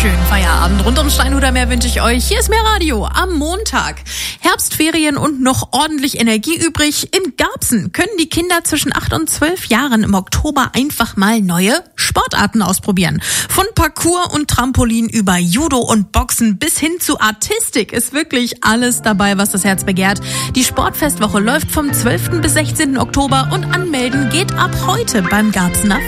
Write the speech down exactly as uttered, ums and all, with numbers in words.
schönen Feierabend. Rund um Steinhuder wünsche ich euch. Hier ist mehr Radio am Montag. Herbstferien und noch ordentlich Energie übrig. In Garbsen können die Kinder zwischen acht und zwölf Jahren im Oktober einfach mal neue Sportarten ausprobieren. Von Parkour und Trampolin über Judo und Boxen bis hin zu Artistik ist wirklich alles dabei, was das Herz begehrt. Die Sportfestwoche läuft vom zwölften bis sechzehnten Oktober und anmelden geht ab heute beim Garbsener